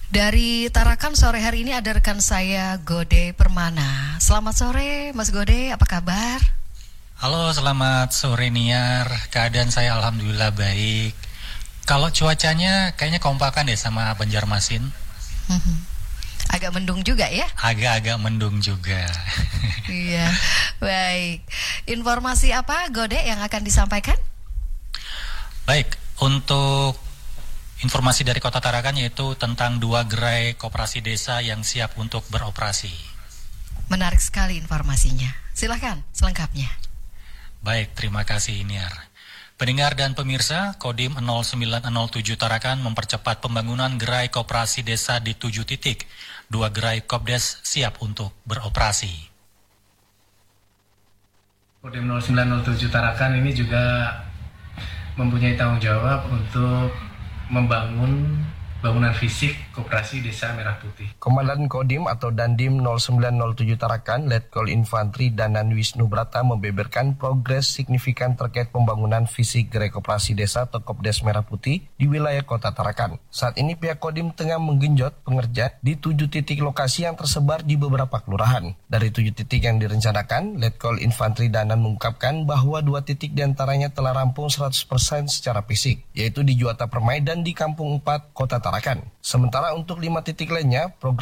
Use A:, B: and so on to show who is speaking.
A: Dari Tarakan sore hari ini ada rekan saya Gode Permana. Selamat sore Mas Gode, apa kabar?
B: Halo, selamat sore Niar. Keadaan saya alhamdulillah baik. Kalau cuacanya kayaknya kompakan deh sama Banjarmasin.
A: Agak mendung juga ya?
B: Agak-agak mendung juga.
A: Iya, baik. Informasi apa Gode yang akan disampaikan?
B: Baik, untuk informasi dari Kota Tarakan yaitu tentang 2 gerai koperasi desa yang siap untuk beroperasi.
A: Menarik sekali informasinya. Silakan selengkapnya.
B: Baik, terima kasih Niar. Pendengar dan pemirsa, Kodim 0907 Tarakan mempercepat pembangunan gerai koperasi desa di 7 titik. 2 gerai Kopdes siap untuk beroperasi.
C: Kodim 0907 Tarakan ini juga mempunyai tanggung jawab untuk membangun bangunan fisik koperasi desa Merah Putih.
D: Komandan Kodim atau Dandim 0907 Tarakan, Letkol Infantri Danan Wisnu Brata membeberkan progres signifikan terkait pembangunan fisik gerai koperasi desa atau Kopdes Merah Putih di wilayah Kota Tarakan. Saat ini pihak Kodim tengah menggenjot pengerja di 7 titik lokasi yang tersebar di beberapa kelurahan. Dari 7 titik yang direncanakan, Letkol Infantri Danan mengungkapkan bahwa 2 titik diantaranya telah rampung 100% secara fisik, yaitu di Juwata Permai dan di Kampung 4 Kota Tarakan. Sementara untuk 5 titik lainnya, progres